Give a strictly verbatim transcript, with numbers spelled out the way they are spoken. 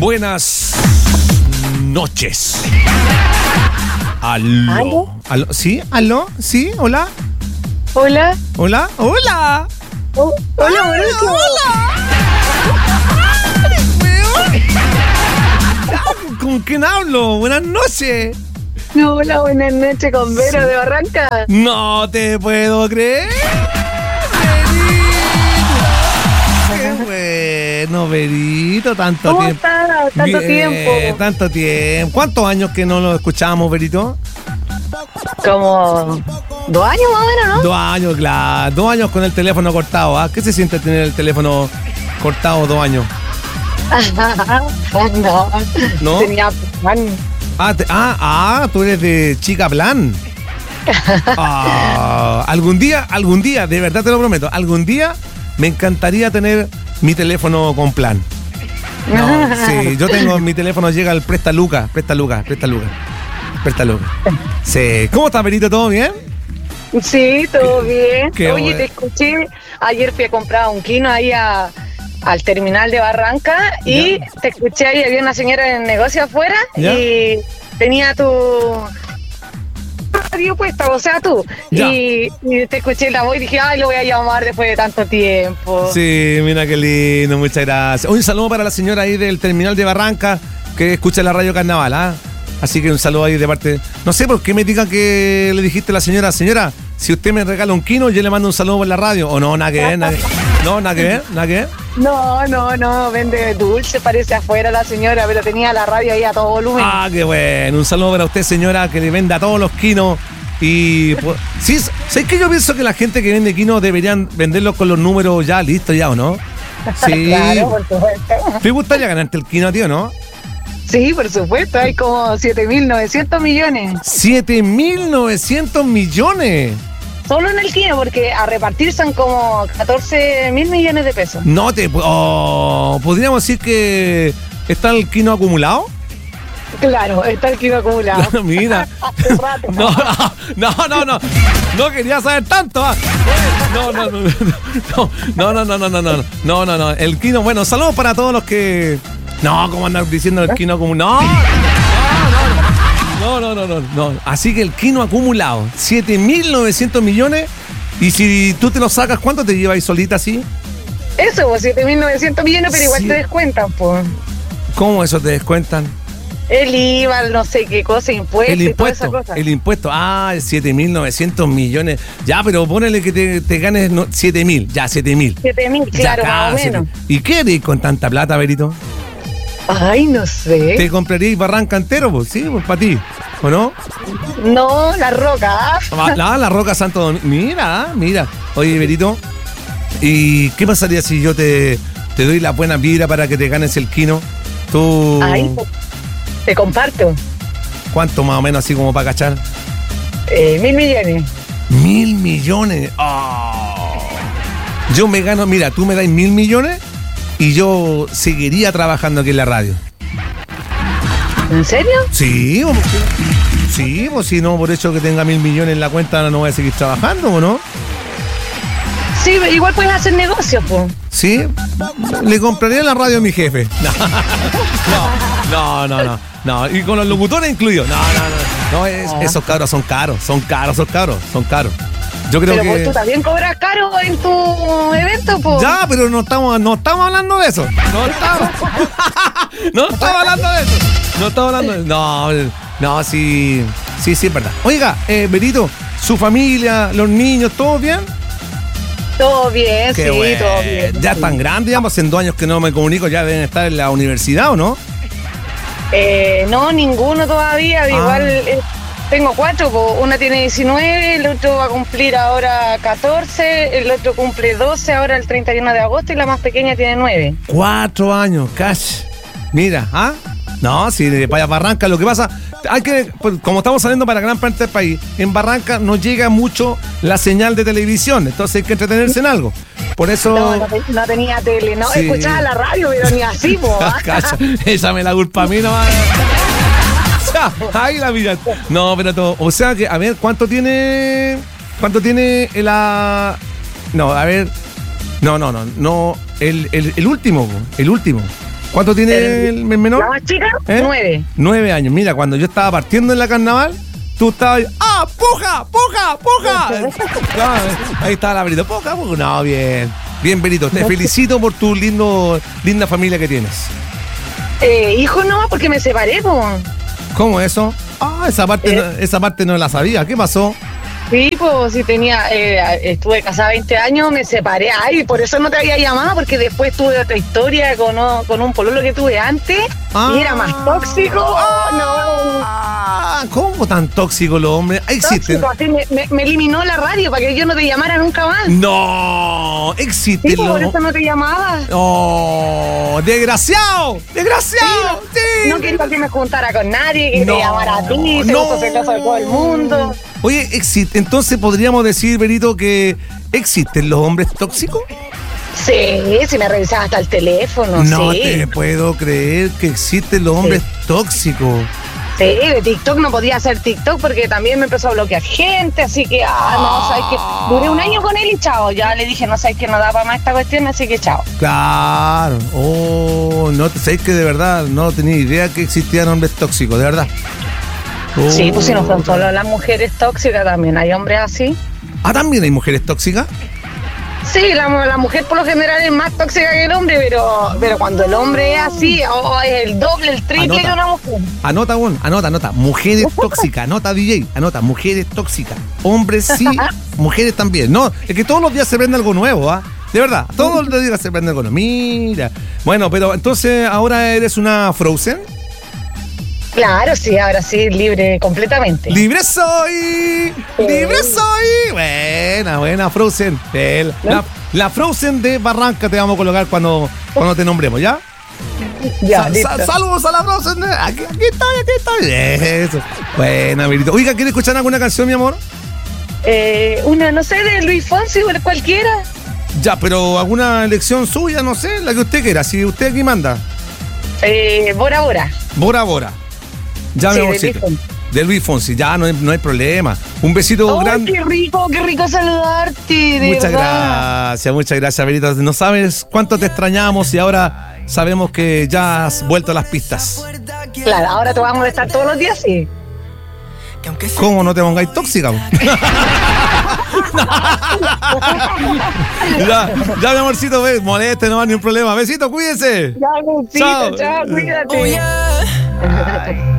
Buenas noches. Aló. ¿Aló? ¿Aló? ¿Sí? ¿Aló? ¿Sí? ¿Hola? Hola. ¿Hola? ¡Hola! Oh, hola, ¡Hola! hola. ¡Hola! ¿Con quién hablo? Buenas noches. No, hola, buenas noches con Vero Sí. de Barranca. No te puedo creer. Verito. Qué bueno, Verito, tanto ¿Cómo tiempo. estás? Tanto Bien, tiempo. Tanto tiempo. ¿Cuántos años que no lo escuchábamos, Verito? Como dos años más o menos, ¿no? Dos años, claro. Dos años con el teléfono cortado. ¿Ah? ¿Qué se siente tener el teléfono cortado dos años? no. ¿No? Tenía plan. Ah, te- ah, ah, tú eres de chica plan. Ah, algún día, algún día, de verdad te lo prometo, algún día me encantaría tener mi teléfono con plan. No, sí, yo tengo mi teléfono, llega al Presta Lucas, Presta Lucas, Presta Lucas, Presta Lucas. Sí, ¿cómo estás, Benito? ¿Todo bien? Sí, todo bien. qué Oye, bueno. te escuché. Ayer fui a comprar un kino ahí a, al terminal de Barranca y Ya. te escuché ahí. Había una señora en el negocio afuera Ya. y tenía tu radio puesta, o sea, tú. Ya. Y, y te escuché la voz y dije, ay, lo voy a llamar después de tanto tiempo. Sí, mira qué lindo, muchas gracias. Un saludo para la señora ahí del terminal de Barranca que escucha la radio Carnaval, ¿ah? Así que un saludo ahí de parte. No sé por qué me digan que le dijiste a la señora, señora, si usted me regala un kino, yo le mando un saludo por la radio. O no, nada que ver, nada que No, nada que ver, nada que ver. No, no, no, vende dulce, parece afuera la señora, pero tenía la radio ahí a todo volumen. Ah, qué bueno. Un saludo para usted, señora, que le venda todos los kinos. Y pues, sí, ¿sabes qué? Yo pienso que la gente que vende kinos deberían venderlos con los números ya listos, ya, ¿o no? Sí. Claro, por supuesto. ¿Te gustaría ganarte el kino, tío, no? Sí, por supuesto, hay como siete mil novecientos millones. siete mil novecientos millones. Solo en el kino, porque a repartir son como catorce mil millones de pesos. No te... Oh, ¿podríamos decir que está el kino acumulado? Claro, está el kino acumulado. Mira. Hace rato. No, no, no, no. No quería saber tanto. ah. No, no, no, no, no, no, no, no, no, no, no, no, no. El kino, bueno, saludos para todos los que... No, ¿cómo andar diciendo el kino acumulado? No, no, no, no, no, no. Así que el kino acumulado, siete mil novecientos millones. Y si tú te lo sacas, ¿cuánto te llevas solita así? Eso, pues siete mil novecientos millones, pero igual Sí. te descuentan, pues. ¿Cómo eso te descuentan? El I V A, el no sé qué cosa, impuestos El y toda esa impuesto, cosa. el impuesto, ah, siete mil novecientos millones. Ya, pero ponele que te, te ganes no, siete mil, ya, siete mil. siete mil, claro, más o menos. ¿Y qué harías con tanta plata, Berito? Ay, no sé. ¿Te comprarías Barranca entero? Pues sí, pues para ti, ¿o no? No, la roca. ¿ah? Ah, la, la Roca Santo Domingo. Mira, ah, mira. Oye, Berito, ¿y qué pasaría si yo te, te doy la buena vibra para que te ganes el kino? Tú, Ay, te comparto. ¿cuánto más o menos así como para cachar? Eh, mil millones. Mil millones. Oh. Yo me gano, mira, tú me das mil millones y yo seguiría trabajando aquí en la radio. ¿En serio? Sí, ¿o por qué? Sí, pues si no, por eso que tenga mil millones en la cuenta no voy a seguir trabajando, ¿o no? Sí, igual puedes hacer negocios, pues. Sí, le compraría la radio a mi jefe. No, no, no, no, no. Y con los locutores incluidos. No, no, no. No, es- esos cabros son caros, son caros, esos cabros, son caros. Yo creo Pero que... pues tú también cobras caro en tu evento, pues. Ya, pero no estamos, no estamos hablando de eso. No estamos. No estamos hablando de eso. No estamos hablando de eso. No, no, sí. Sí, sí, es verdad. Oiga, eh, Berito, su familia, los niños, ¿todo bien? Todo bien, Qué sí, bueno. todo bien. Ya están grandes, ya hace dos años que no me comunico, ya deben estar en la universidad, ¿o no? Eh, no, ninguno todavía. Ah. Igual eh, tengo cuatro, po. Una tiene diecinueve, el otro va a cumplir ahora catorce, el otro cumple doce ahora el treinta y uno de agosto y la más pequeña tiene nueve. Cuatro años, cash. Mira, ¿ah? No, si de para Barranca, lo que pasa, hay que, pues, como estamos saliendo para gran parte del país, en Barranca no llega mucho la señal de televisión, entonces hay que entretenerse en algo. Por eso... No, no, te- no tenía tele, no, Sí. escuchaba la radio, pero ni así, po. ¿ah? Cacha, échame la culpa a mí nomás. Ya, ahí la mira. No, pero todo. O sea que, a ver, ¿cuánto tiene? ¿Cuánto tiene la? No, a ver. No, no, no, no. El, el, el último, po, el último. ¿Cuánto tiene el, el menor? La más chica, ¿Eh? nueve. Nueve años. Mira, cuando yo estaba partiendo en la carnaval, tú estabas. ¡Ah! ¡Puja! ¡Puja! ¡Puja! Ah, ahí estaba la Berito. ¡Puja! ¡Puja! No, bien. Bien, Berito. Te felicito por tu lindo, linda familia que tienes. Eh, hijo no, porque me separé, po. ¿Cómo eso? Ah, esa parte, ¿Eh? no, esa parte no la sabía. ¿Qué pasó? Sí, pues sí tenía, eh, estuve casada veinte años, me separé, ay, por eso no te había llamado, porque después tuve otra historia con, o- con un pololo que tuve antes, Ah. y era más tóxico, oh, no, Ah, ¿cómo tan tóxico los hombres? Existen. tóxico, así me, me- me eliminó la radio para que yo no te llamara nunca más. No, Sí, existen pues, por los. eso no te llamaba. ¡Oh! ¡Desgraciado! ¡Desgraciado! ¡Sí! No quería que me juntara con nadie, que No, te llamara a ti, se no. puso celoso de todo el mundo. Oye, existe, entonces podríamos decir, Berito, que existen los hombres tóxicos. Sí, si me revisaba hasta el teléfono, No sí. te puedo creer que existen los hombres tóxicos. Sí, de TikTok no podía hacer TikTok porque también me empezó a bloquear gente, así que, ah, no, sabes que duré un año con él y chao, ya le dije, no sabes que no da para más esta cuestión, así que chao. Claro. Oh, no te sabes que de verdad no tenía idea que existían hombres tóxicos, de verdad. Oh. Sí, pues si no son solo las mujeres tóxicas, también hay hombres así. Ah, también hay mujeres tóxicas. Sí, la, la mujer por lo general es más tóxica que el hombre, pero, pero cuando el hombre es así, oh, es el doble, el triple Anota. que una mujer. Anota, bueno, anota, anota. Mujeres tóxicas, anota D J, anota, mujeres tóxicas. Hombres sí, mujeres también. No, es que todos los días se prende algo nuevo, ¿ah? De verdad, todos los días se prende algo nuevo. Mira. Bueno, pero entonces ahora eres una Frozen. Claro, sí, ahora sí, libre completamente. ¡Libre soy! ¡Libre soy! Buena, buena Frozen. El- la, la Frozen de Barranca te vamos a colocar cuando, cuando te nombremos, ¿ya? Ya, Sa- listo. sa- saludos a la Frozen. de- Aquí, aquí estoy, aquí estoy. Eso. Buena, Berito. Oiga, ¿quieres escuchar alguna canción, mi amor? Eh, una, no sé, de Luis Fonsi o de cualquiera. Ya, pero alguna elección suya, no sé, la que usted quiera. Si usted aquí manda. Eh, Bora Bora. Bora Bora. Ya, Sí, mi de amorcito. Luis Fonsi. De Luis Fonsi. Ya, no hay, no hay problema. Un besito ¡Ay, grande. qué rico, qué rico saludarte! De Muchas verdad. gracias, muchas gracias, Berito. No sabes cuánto te extrañamos y ahora sabemos que ya has vuelto a las pistas. Claro, ahora te vas a molestar todos los días, sí. ¿Cómo no te pongáis tóxica? ya, ya, mi amorcito, ve, moleste, no va ni un problema. Besito, cuídense. Ya, besito, Chao. chao, cuídate.